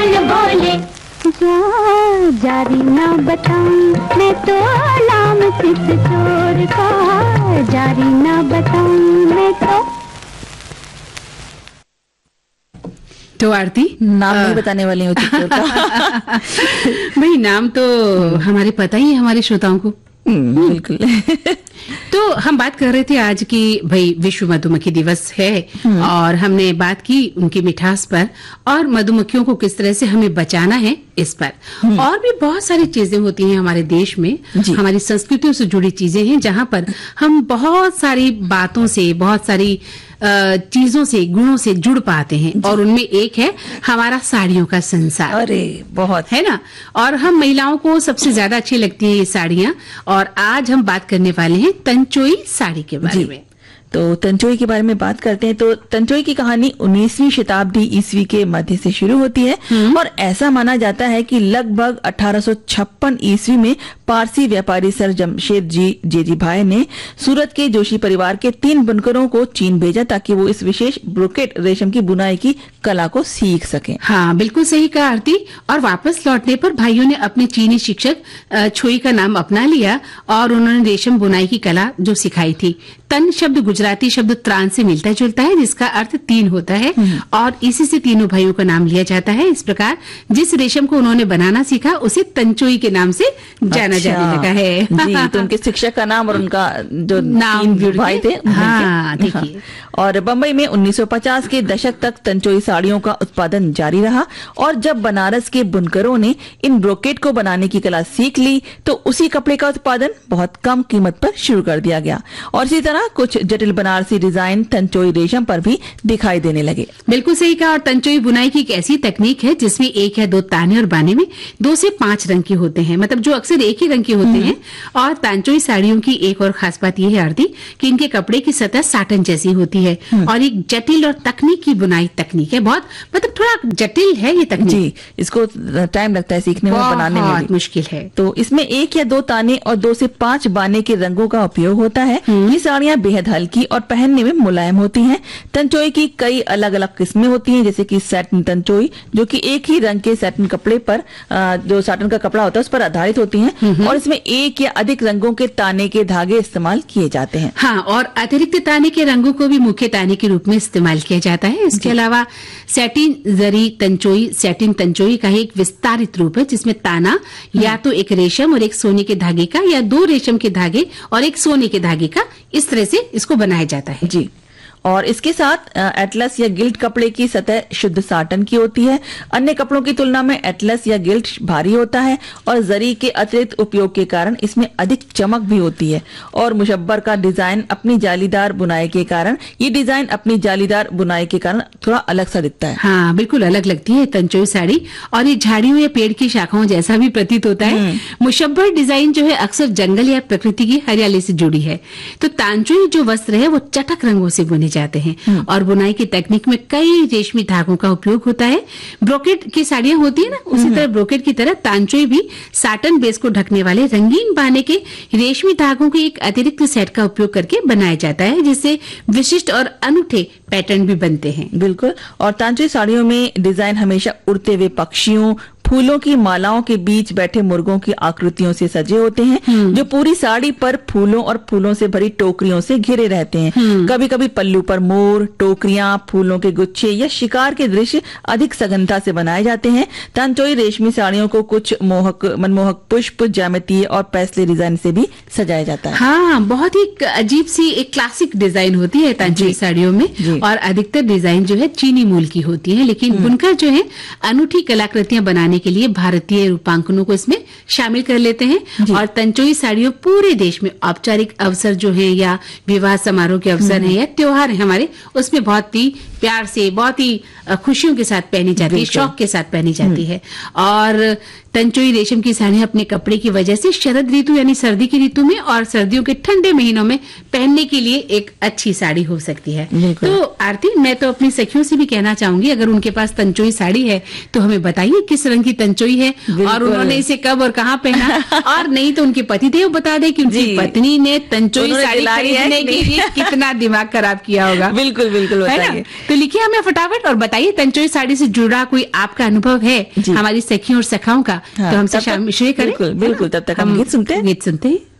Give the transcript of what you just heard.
फूल बोले, जारी ना बताऊं मैं तो नाम किस चोर का, जारी ना बताऊं मैं तो आरती नाम नहीं बताने वाली हूँ चोर का। भाई नाम तो हमारे पता ही है हमारे श्रोताओं को। बिल्कुल। तो हम बात कर रहे थे आज की भाई विश्व मधुमक्खी दिवस है और हमने बात की उनकी मिठास पर और मधुमक्खियों को किस तरह से हमें बचाना है इस पर। और भी बहुत सारी चीजें होती हैं हमारे देश में, हमारी संस्कृतियों से जुड़ी चीजें हैं जहां पर हम बहुत सारी बातों से, बहुत सारी चीजों से, गुणों से जुड़ पाते हैं और उनमें एक है हमारा साड़ियों का संसार। अरे बहुत है ना। और हम महिलाओं को सबसे ज्यादा अच्छी लगती हैं ये साड़ियां और आज हम बात करने वाले हैं तंचोई साड़ी के बारे में। तो तंचोई के बारे में बात करते हैं। तो तंचोई की कहानी 19वीं शताब्दी ईस्वी के मध्य से शुरू होती है और ऐसा माना जाता है कि लगभग 1856 ईस्वी में पारसी व्यापारी सर जमशेद जी जेजी भाई ने सूरत के जोशी परिवार के 3 बुनकरों को चीन भेजा ताकि वो इस विशेष ब्रोकेट रेशम की बुनाई की कला को सीख सकें। हाँ, बिल्कुल सही कहा आरती। और वापस लौटने पर भाइयों ने अपने चीनी शिक्षक छोई का नाम अपना लिया और उन्होंने रेशम बुनाई की कला जो सिखाई थी। तन शब्द गुजराती शब्द त्रान से मिलता जुलता है जिसका अर्थ 3 होता है और इसी से तीनों भाइयों का नाम लिया जाता है। इस प्रकार जिस रेशम को उन्होंने बनाना सीखा उसे तंचोई के नाम से जाना जाने लगा है। जी, तो उनके शिक्षक का नाम और उनका जो नाम 3 भाई थे। हाँ, देखिए। और बम्बई में 1950 के दशक तक तंचोई साड़ियों का उत्पादन जारी रहा और जब बनारस के बुनकरों ने इन ब्रोकेट को बनाने की कला सीख ली तो उसी कपड़े का उत्पादन बहुत कम कीमत पर शुरू कर दिया गया और इसी तरह कुछ जटिल बनारसी डिजाइन तंचोई रेशम पर भी दिखाई देने लगे। बिल्कुल सही कहा। और तंचोई बुनाई की एक ऐसी तकनीक है जिसमें 1 या 2 ताने और बाने में 2 से 5 रंग के होते हैं, मतलब जो अक्सर एक ही रंग के होते हैं। और तंचोई साड़ियों की एक और खास बात यह है आरती कि इनके कपड़े की सतह साटन जैसी होती है और एक जटिल और तकनीकी बुनाई तकनीक है। बहुत मतलब थोड़ा जटिल है ये तकनीक। जी, इसको टाइम लगता है सीखने में, बनाने में भी मुश्किल है। तो इसमें 1 या 2 ताने और 2 से 5 बाने के रंगों का उपयोग होता है। ये साड़ियां बेहद हल्की और पहनने में मुलायम होती हैं। तंचोई की कई अलग अलग किस्में होती हैं जैसे कि सैटिन तंचोई जो कि एक ही रंग के सैटिन कपड़े पर जो साटन का कपड़ा होता है उस पर आधारित होती हैं और इसमें 1 या अधिक रंगों के ताने के धागे इस्तेमाल किए जाते हैं। हाँ, और अतिरिक्त ताने के रंगों को भी मुख्य ताने के रूप में इस्तेमाल किया जाता है। इसके अलावा सैटिन जरी तंचोई सैटिन तंचोई का एक विस्तारित रूप है जिसमें ताना या तो एक रेशम और एक सोने के धागे का या 2 रेशम के धागे और एक सोने के धागे का, इस तरह से इसको बनाया जाता है। जी, और इसके साथ एटलस या गिल्ट कपड़े की सतह शुद्ध साटन की होती है। अन्य कपड़ों की तुलना में एटलस या गिल्ट भारी होता है और जरी के अतिरिक्त उपयोग के कारण इसमें अधिक चमक भी होती है और मुशब्बर का डिजाइन अपनी जालीदार बुनाई के कारण थोड़ा अलग सा दिखता है। हाँ, बिल्कुल अलग लगती है तंचोई साड़ी और ये झाड़ियों या पेड़ की शाखाओं जैसा भी प्रतीत होता है। मुशब्बर डिजाइन जो है अक्सर जंगल या प्रकृति की हरियाली से जुड़ी है। तो तंचोई जो वस्त्र है वो चटक रंगों से बुने जाते हैं और बुनाई की तकनीक में कई रेशमी धागों का उपयोग होता है। ब्रोकेट की साड़ियां होती है ना, उसी तरह ब्रोकेट की तरह तांचोई भी साटन बेस को ढकने वाले रंगीन बाने के रेशमी धागों के एक अतिरिक्त सेट का उपयोग करके बनाया जाता है जिससे विशिष्ट और अनूठे पैटर्न भी बनते हैं। बिल्कुल। और तांचोई साड़ियों में डिजाइन हमेशा उड़ते हुए पक्षियों, फूलों की मालाओं के बीच बैठे मुर्गों की आकृतियों से सजे होते हैं जो पूरी साड़ी पर फूलों और फूलों से भरी टोकरियों से घिरे रहते हैं। कभी कभी पल्लू पर मोर, टोकरियां, फूलों के गुच्छे या शिकार के दृश्य अधिक सघनता से बनाए जाते हैं। तंचोई रेशमी साड़ियों को कुछ मनमोहक पुष्प, ज्यामितीय और पैसले डिजाइन से भी सजाया जाता है। हाँ, बहुत ही अजीब सी एक क्लासिक डिजाइन होती है तंचोई साड़ियों में और अधिकतर डिजाइन जो है चीनी मूल की होती है, लेकिन बुनकर जो है अनूठी कलाकृतियां बनाने के लिए भारतीय रूपांकनों को इसमें शामिल कर लेते हैं। और तंचोई साड़ियां पूरे देश में औपचारिक अवसर जो है या विवाह समारोह के अवसर है या त्योहार है हमारे, उसमें बहुत ही प्यार से, बहुत ही खुशियों के साथ पहनी जाती है, शौक के साथ पहनी जाती है। और तंचोई रेशम की साड़ियां अपने कपड़े की वजह से शरद ऋतु यानी सर्दी की ऋतु में और सर्दियों के ठंडे महीनों में पहनने के लिए एक अच्छी साड़ी हो सकती है। तो आरती, मैं तो अपनी सखियों से भी कहना चाहूंगी अगर उनके पास तंचोई साड़ी है तो हमें बताइए किस रंग की तंचोई है और उन्होंने इसे कब और कहाँ पहना, और नहीं तो उनके पतिदेव बता दे कि उनकी पत्नी ने तंचोई साड़ी खरीदने के लिए कितना दिमाग खराब किया होगा। बिल्कुल बिल्कुल बताइए। तो लिखिए हमें फटाफट और बताइए तंचोई साड़ी से जुड़ा कोई आपका अनुभव है हमारी सखियों और सखाओं का, तो हमसे शामिल करें। बिल्कुल, तब तक हम गीत सुनते हैं।